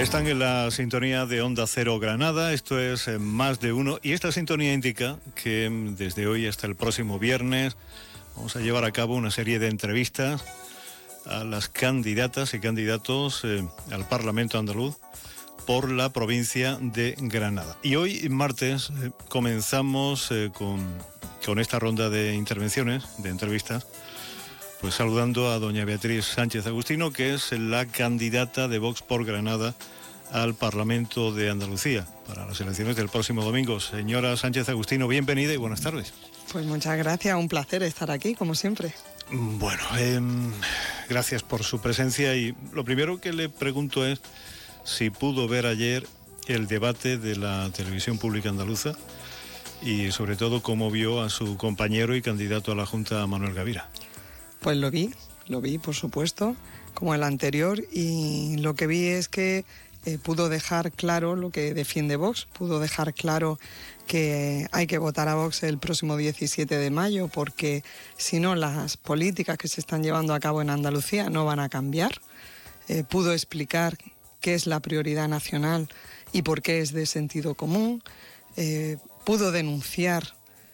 Están en la sintonía de Onda Cero Granada, esto es Más de Uno, y esta sintonía indica que desde hoy hasta el próximo viernes vamos a llevar a cabo una serie de entrevistas a las candidatas y candidatos al Parlamento andaluz por la provincia de Granada. Y hoy, martes, comenzamos con esta ronda de intervenciones, de entrevistas, pues saludando a doña Beatriz Sánchez Agustino, que es la candidata de Vox por Granada al Parlamento de Andalucía para las elecciones del próximo domingo. Señora Sánchez Agustino, bienvenida y buenas tardes. Pues muchas gracias, un placer estar aquí, como siempre. Bueno, gracias por su presencia y lo primero que le pregunto es si pudo ver ayer el debate de la televisión pública andaluza y sobre todo cómo vio a su compañero y candidato a la Junta, Manuel Gavira. Pues lo vi, por supuesto, como el anterior, y lo que vi es que pudo dejar claro lo que defiende Vox, pudo dejar claro que hay que votar a Vox el próximo 17 de mayo, porque si no las políticas que se están llevando a cabo en Andalucía no van a cambiar. Pudo explicar qué es la prioridad nacional y por qué es de sentido común. Pudo denunciar,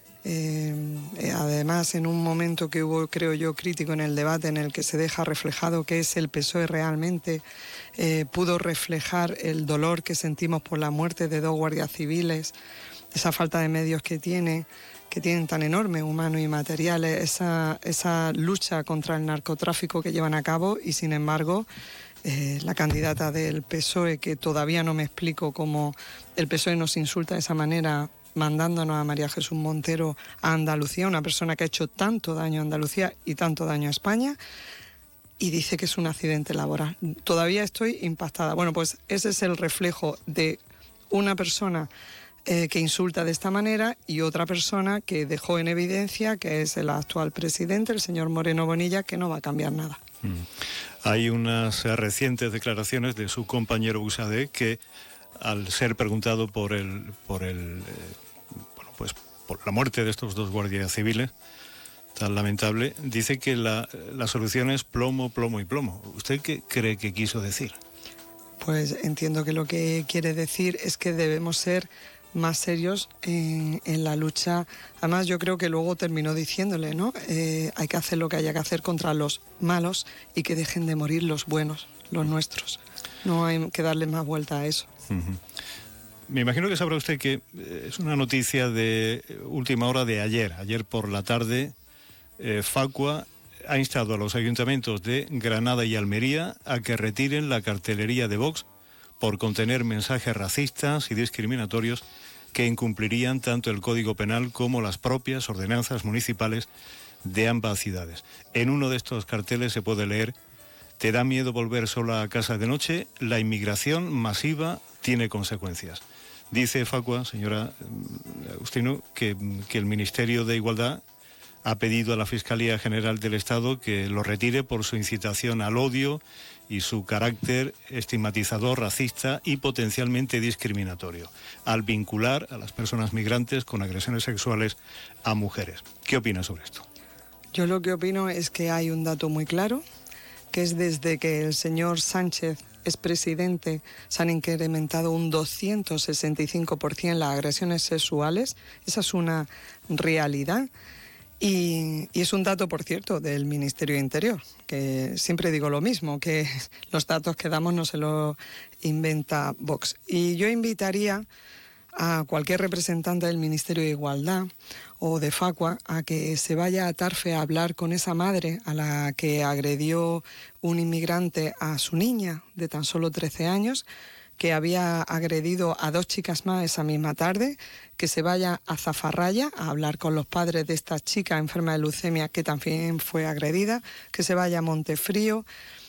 además en un momento que hubo, creo yo, crítico en el debate, en el que se deja reflejado qué es el PSOE realmente, pudo reflejar el dolor que sentimos por la muerte de 2 guardias civiles, esa falta de medios que tienen tan enorme, humanos y materiales, esa lucha contra el narcotráfico que llevan a cabo, y sin embargo la candidata del PSOE, que todavía no me explico cómo el PSOE nos insulta de esa manera, mandándonos a María Jesús Montero a Andalucía, una persona que ha hecho tanto daño a Andalucía y tanto daño a España, y dice que es un accidente laboral. Todavía estoy impactada. Bueno, pues ese es el reflejo de una persona que insulta de esta manera y otra persona que dejó en evidencia que es el actual presidente, el señor Moreno Bonilla, que no va a cambiar nada. Hay unas recientes declaraciones de su compañero Buxadé que, al ser preguntado por la muerte de estos 2 guardias civiles tan lamentable, dice que la solución es plomo, plomo y plomo. ¿Usted qué cree que quiso decir? Pues entiendo que lo que quiere decir es que debemos ser más serios en la lucha. Además, yo creo que luego terminó diciéndole, ¿no? Hay que hacer lo que haya que hacer contra los malos y que dejen de morir los buenos, los nuestros. No hay que darle más vuelta a eso. Me imagino que sabrá usted que es una noticia de última hora de ayer por la tarde. Facua ha instado a los ayuntamientos de Granada y Almería a que retiren la cartelería de Vox por contener mensajes racistas y discriminatorios que incumplirían tanto el Código Penal como las propias ordenanzas municipales de ambas ciudades. En uno de estos carteles se puede leer: ¿te da miedo volver sola a casa de noche? La inmigración masiva tiene consecuencias. Dice Facua, señora Agustino, que el Ministerio de Igualdad ha pedido a la Fiscalía General del Estado que lo retire por su incitación al odio y su carácter estigmatizador, racista y potencialmente discriminatorio, al vincular a las personas migrantes con agresiones sexuales a mujeres. ¿Qué opina sobre esto? Yo lo que opino es que hay un dato muy claro, que es desde que el señor Sánchez es presidente, se han incrementado un 265% las agresiones sexuales. Esa es una realidad. Y es un dato, por cierto, del Ministerio de Interior, que siempre digo lo mismo, que los datos que damos no se los inventa Vox. Y yo invitaría a cualquier representante del Ministerio de Igualdad o de Facua a que se vaya a Tarfe a hablar con esa madre a la que agredió un inmigrante a su niña de tan solo 13 años, que había agredido a 2 chicas más esa misma tarde, que se vaya a Zafarraya a hablar con los padres de esta chica enferma de leucemia que también fue agredida, que se vaya a Montefrío.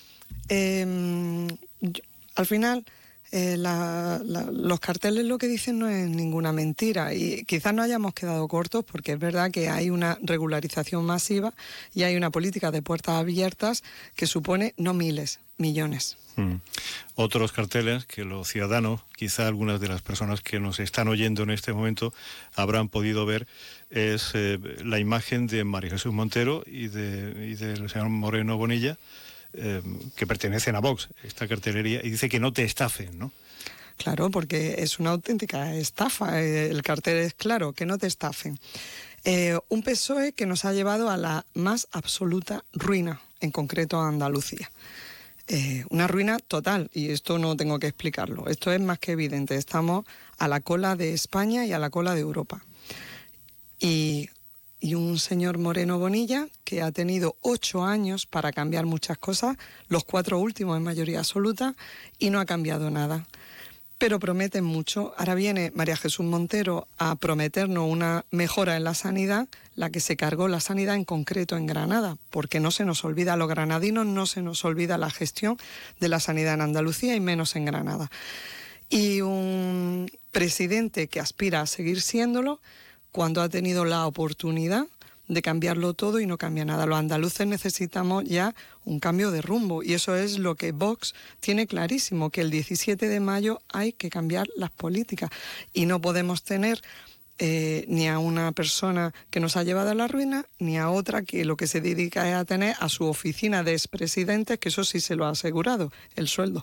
Al final, los carteles lo que dicen no es ninguna mentira, y quizás no hayamos quedado cortos, porque es verdad que hay una regularización masiva y hay una política de puertas abiertas que supone no miles, millones. Otros carteles que los ciudadanos, quizá algunas de las personas que nos están oyendo en este momento habrán podido ver, es la imagen de María Jesús Montero y del señor Moreno Bonilla que pertenecen a Vox, esta cartelería, y dice que no te estafen, ¿no? Claro, porque es una auténtica estafa. El cartel es claro, que no te estafen. Un PSOE que nos ha llevado a la más absoluta ruina, en concreto a Andalucía. Una ruina total, y esto no tengo que explicarlo. Esto es más que evidente. Estamos a la cola de España y a la cola de Europa. Y un señor Moreno Bonilla que ha tenido 8 años para cambiar muchas cosas, los 4 últimos en mayoría absoluta, y no ha cambiado nada. Pero prometen mucho. Ahora viene María Jesús Montero a prometernos una mejora en la sanidad, la que se cargó la sanidad en concreto en Granada, porque no se nos olvida, a los granadinos no se nos olvida la gestión de la sanidad en Andalucía y menos en Granada. Y un presidente que aspira a seguir siéndolo cuando ha tenido la oportunidad de cambiarlo todo y no cambia nada. Los andaluces necesitamos ya un cambio de rumbo y eso es lo que Vox tiene clarísimo, que el 17 de mayo hay que cambiar las políticas y no podemos tener ni a una persona que nos ha llevado a la ruina, ni a otra que lo que se dedica es a tener a su oficina de expresidentes, que eso sí se lo ha asegurado, el sueldo.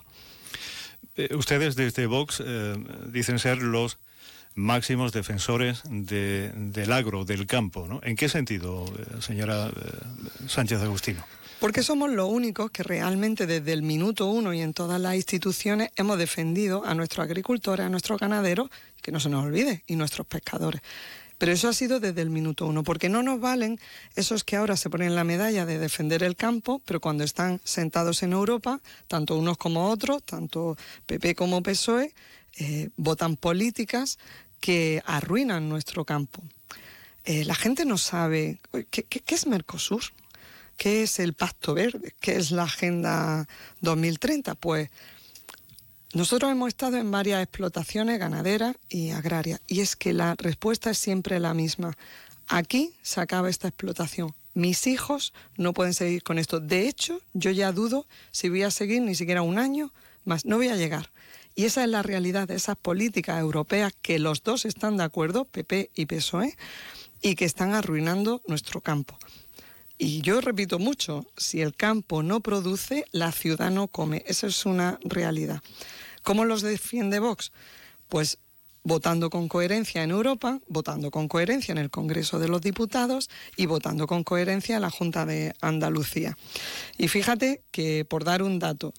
Ustedes desde Vox dicen ser los máximos defensores del agro, del campo, ¿no? ¿En qué sentido, señora Sánchez Agustino? Porque somos los únicos que realmente desde el minuto 1 y en todas las instituciones hemos defendido a nuestros agricultores, a nuestros ganaderos, que no se nos olvide, y nuestros pescadores. Pero eso ha sido desde el minuto 1, porque no nos valen esos que ahora se ponen la medalla de defender el campo, pero cuando están sentados en Europa, tanto unos como otros, tanto PP como PSOE, votan políticas que arruinan nuestro campo. La gente no sabe qué es Mercosur, qué es el Pacto Verde, qué es la Agenda 2030. Pues nosotros hemos estado en varias explotaciones ganaderas y agrarias y es que la respuesta es siempre la misma. Aquí se acaba esta explotación. Mis hijos no pueden seguir con esto. De hecho, yo ya dudo si voy a seguir ni siquiera un año más. No voy a llegar. Y esa es la realidad de esas políticas europeas que los dos están de acuerdo, PP y PSOE, y que están arruinando nuestro campo. Y yo repito mucho, si el campo no produce, la ciudad no come. Esa es una realidad. ¿Cómo los defiende Vox? Pues votando con coherencia en Europa, votando con coherencia en el Congreso de los Diputados y votando con coherencia en la Junta de Andalucía. Y fíjate que, por dar un dato,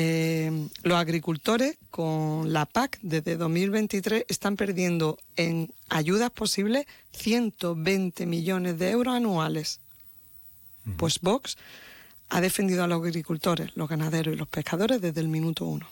los agricultores con la PAC desde 2023 están perdiendo en ayudas posibles 120 millones de euros anuales. Pues Vox ha defendido a los agricultores, los ganaderos y los pescadores desde el minuto 1.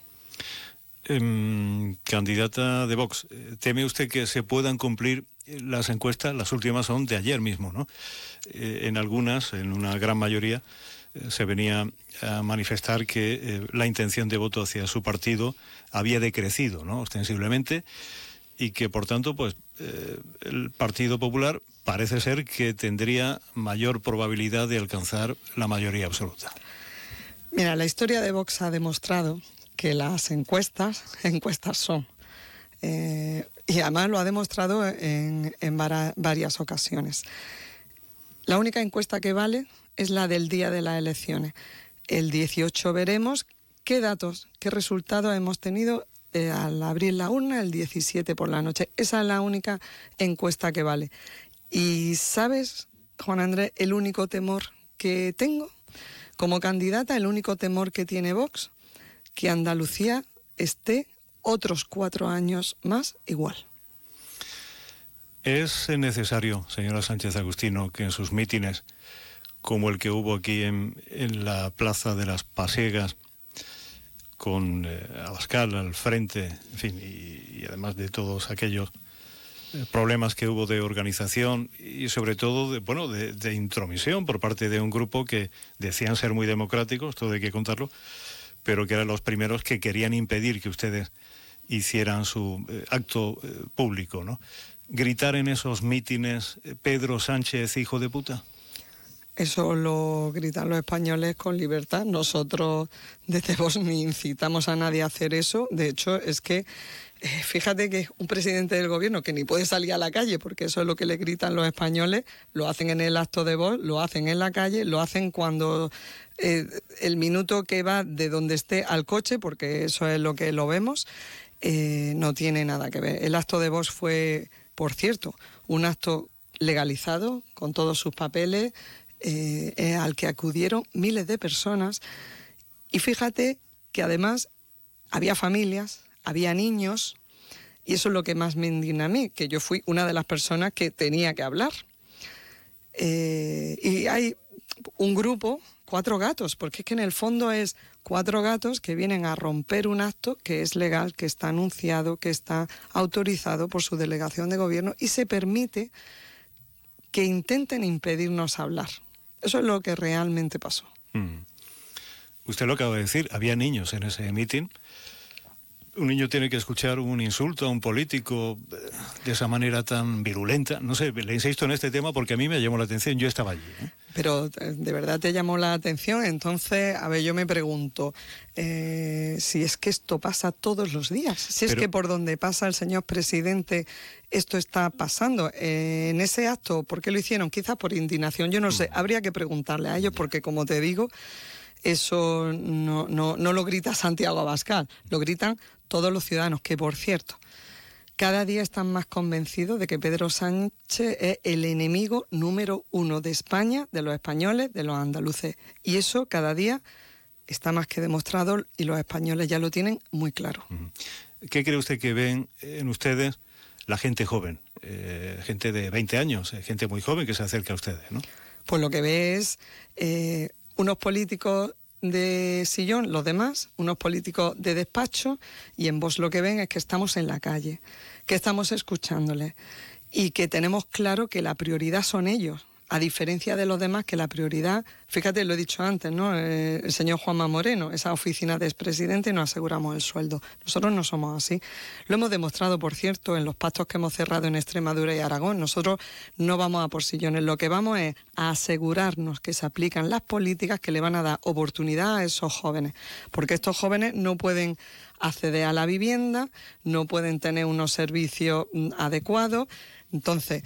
Candidata de Vox, ¿teme usted que se puedan cumplir las encuestas? Las últimas son de ayer mismo, ¿no? En algunas, en una gran mayoría, se venía a manifestar que la intención de voto hacia su partido había decrecido, ¿no?, ostensiblemente, y que por tanto pues el Partido Popular parece ser que tendría mayor probabilidad de alcanzar la mayoría absoluta. Mira, la historia de Vox ha demostrado que las encuestas son. Y además lo ha demostrado en varias ocasiones. La única encuesta que vale es la del día de las elecciones. El 18 veremos qué datos, qué resultados hemos tenido al abrir la urna el 17 por la noche. Esa es la única encuesta que vale. Y ¿sabes, Juan Andrés, el único temor que tengo? Como candidata, el único temor que tiene Vox, que Andalucía esté otros 4 años más igual. ¿Es necesario, señora Sánchez Agustino, que en sus mítines, como el que hubo aquí en la Plaza de las Pasiegas, con Abascal al frente, en fin, y además de todos aquellos problemas que hubo de organización y sobre todo de intromisión por parte de un grupo que decían ser muy democráticos, todo hay que contarlo, pero que eran los primeros que querían impedir que ustedes hicieran su acto público, ¿no? Gritar en esos mítines, Pedro Sánchez, hijo de puta. Eso lo gritan los españoles con libertad. Nosotros desde Vox ni incitamos a nadie a hacer eso. De hecho, es que fíjate que un presidente del gobierno que ni puede salir a la calle, porque eso es lo que le gritan los españoles, lo hacen en el acto de Vox, lo hacen en la calle, lo hacen cuando el minuto que va de donde esté al coche, porque eso es lo que lo vemos, no tiene nada que ver. El acto de Vox fue, por cierto, un acto legalizado, con todos sus papeles, al que acudieron miles de personas. Y fíjate que además había familias, había niños, y eso es lo que más me indigna a mí, que yo fui una de las personas que tenía que hablar. Y hay un grupo, 4 gatos, porque es que en el fondo es 4 gatos que vienen a romper un acto que es legal, que está anunciado, que está autorizado por su delegación de gobierno, y se permite que intenten impedirnos hablar. Eso es lo que realmente pasó. Usted lo acaba de decir, había niños en ese mitin. Un niño tiene que escuchar un insulto a un político de esa manera tan virulenta. No sé, le insisto en este tema porque a mí me llamó la atención, yo estaba allí. Pero de verdad te llamó la atención. Entonces, a ver, yo me pregunto, si es que esto pasa todos los días, si es que por donde pasa el señor presidente esto está pasando. En ese acto, ¿por qué lo hicieron? Quizás por indignación, yo no sé, habría que preguntarle a ellos porque, como te digo, eso no lo grita Santiago Abascal, lo gritan todos los ciudadanos, que por cierto, cada día están más convencidos de que Pedro Sánchez es el enemigo número 1 de España, de los españoles, de los andaluces. Y eso cada día está más que demostrado y los españoles ya lo tienen muy claro. ¿Qué cree usted que ven en ustedes la gente joven? Gente de 20 años, gente muy joven que se acerca a ustedes, ¿no? Pues lo que ve es unos políticos de sillón, los demás, unos políticos de despacho, y en Vox lo que ven es que estamos en la calle, que estamos escuchándoles y que tenemos claro que la prioridad son ellos, a diferencia de los demás, que la prioridad, fíjate, lo he dicho antes, ¿no? El señor Juanma Moreno, esa oficina de expresidente, nos aseguramos el sueldo. Nosotros no somos así. Lo hemos demostrado, por cierto, en los pactos que hemos cerrado en Extremadura y Aragón. Nosotros no vamos a por sillones, lo que vamos es a asegurarnos que se aplican las políticas que le van a dar oportunidad a esos jóvenes, porque estos jóvenes no pueden acceder a la vivienda, no pueden tener unos servicios adecuados. Entonces,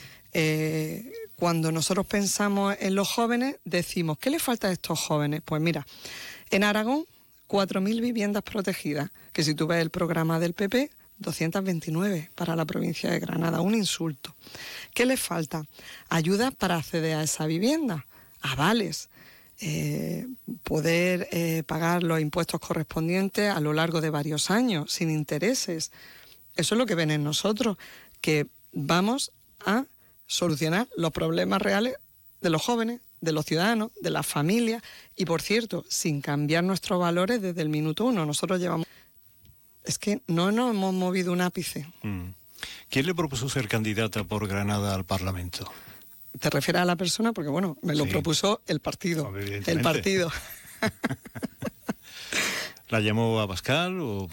cuando nosotros pensamos en los jóvenes, decimos, ¿qué le falta a estos jóvenes? Pues mira, en Aragón, 4.000 viviendas protegidas, que si tú ves el programa del PP, 229 para la provincia de Granada, un insulto. ¿Qué les falta? Ayuda para acceder a esa vivienda, avales, poder pagar los impuestos correspondientes a lo largo de varios años, sin intereses. Eso es lo que ven en nosotros, que vamos a solucionar los problemas reales de los jóvenes, de los ciudadanos, de las familias, y por cierto, sin cambiar nuestros valores desde el minuto 1. Nosotros llevamos... Es que no nos hemos movido un ápice. ¿Quién le propuso ser candidata por Granada al Parlamento? ¿Te refieres a la persona? Porque bueno, me lo propuso el partido. El partido. ¿La llamó Abascal o...?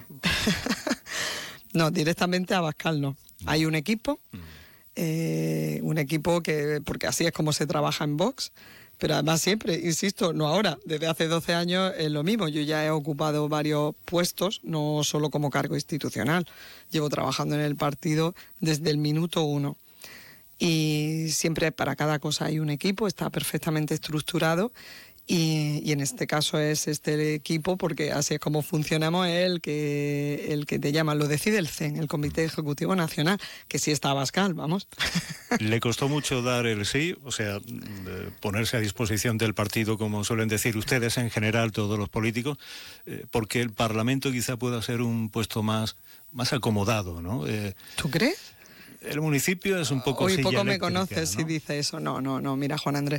No, directamente a Abascal no. Hay un equipo... un equipo que, porque así es como se trabaja en Vox, pero además siempre, insisto, no ahora, desde hace 12 años es lo mismo. Yo ya he ocupado varios puestos, no solo como cargo institucional, llevo trabajando en el partido desde el minuto 1 y siempre para cada cosa hay un equipo, está perfectamente estructurado. Y en este caso es este equipo, porque así es como funcionamos, el que te llama, lo decide el CEN, el Comité Ejecutivo Nacional, que sí está Abascal, vamos. ¿Le costó mucho dar el sí? O sea, ponerse a disposición del partido, como suelen decir ustedes en general, todos los políticos, porque el Parlamento quizá pueda ser un puesto más acomodado, ¿no? ¿Tú crees? El municipio es un poco... Hoy poco me ¿no? conoces si dice eso. No, mira, Juan Andrés,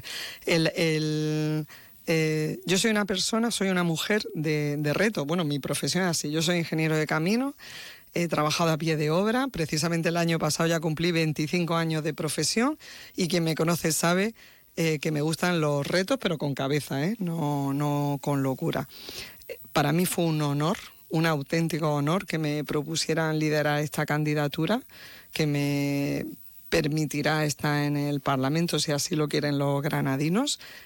yo soy una persona, soy una mujer de reto. Bueno, mi profesión es así. Yo soy ingeniero de caminos, he trabajado a pie de obra. Precisamente el año pasado ya cumplí 25 años de profesión y quien me conoce sabe que me gustan los retos, pero con cabeza, no con locura. Para mí fue un honor, un auténtico honor que me propusieran liderar esta candidatura, que me permitirá estar en el Parlamento si así lo quieren los granadinos.